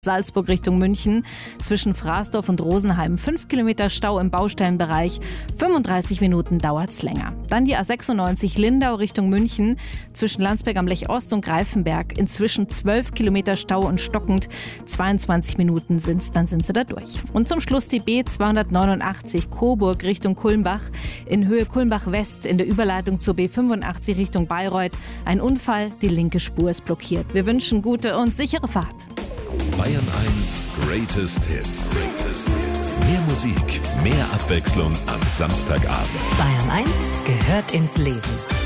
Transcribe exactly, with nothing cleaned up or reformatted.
Salzburg Richtung München zwischen Fraßdorf und Rosenheim. Fünf Kilometer Stau im Baustellenbereich. fünfunddreißig Minuten dauert's länger. Dann die A sechsundneunzig Lindau Richtung München zwischen Landsberg am Lech Ost und Greifenberg. Inzwischen zwölf Kilometer Stau und stockend. zweiundzwanzig Minuten sind's, dann sind sie da durch. Und zum Schluss die B zweihundertneunundachtzig Coburg Richtung Kulmbach. In Höhe Kulmbach West in der Überleitung zur B fünfundachtzig Richtung Bayreuth. Ein Unfall, die linke Spur ist blockiert. Wir wünschen gute und sichere Fahrt. Bayern eins Greatest Hits. Greatest Hits. Mehr Musik, mehr Abwechslung am Samstagabend. Bayern eins gehört ins Leben.